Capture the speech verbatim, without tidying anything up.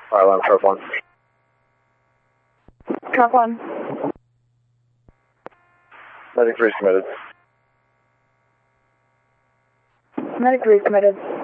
Fire alarm, truck one. Truck one. Medic three committed. Medic three committed.